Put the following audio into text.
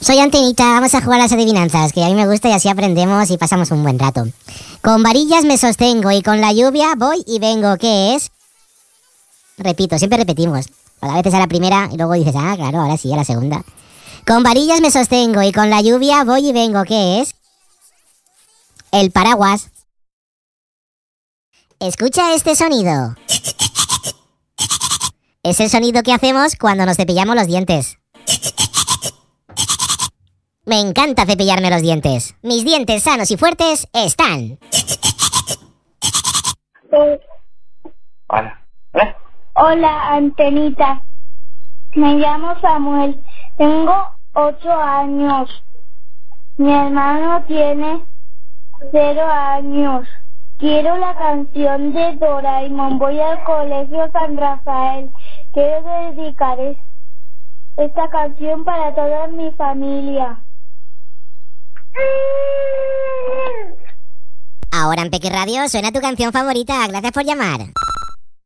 Soy Antenita, vamos a jugar a las adivinanzas, que a mí me gusta y así aprendemos y pasamos un buen rato. Con varillas me sostengo y con la lluvia voy y vengo. ¿Qué es? Repito, siempre repetimos. A veces a la primera y luego dices, ah, claro, ahora sí, a la segunda. Con varillas me sostengo y con la lluvia voy y vengo. ¿Qué es? El paraguas. Escucha este sonido. Es el sonido que hacemos cuando nos cepillamos los dientes. Me encanta cepillarme los dientes. Mis dientes sanos y fuertes están. Hola. Hola, Antenita. Me llamo Samuel. Tengo 8 años. Mi hermano tiene 0 años. Quiero la canción de Doraemon. Voy al colegio San Rafael. Quiero dedicar esta canción para toda mi familia. Ahora en Peque Radio suena tu canción favorita. Gracias por llamar.